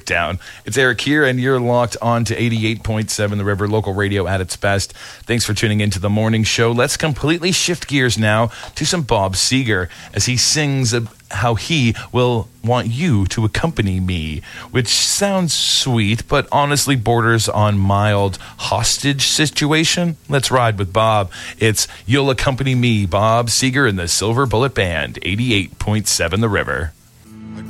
down. It's Eric here, and you're locked on to 88.7 The River, local radio at its best. Thanks for tuning into the morning show. Let's completely shift gears now to some Bob Seger as he sings how he will want you to accompany me, which sounds sweet, but honestly borders on mild hostage situation. Let's ride with Bob. It's You'll Accompany Me, Bob Seger and the Silver Bullet Band, 88.7 The River.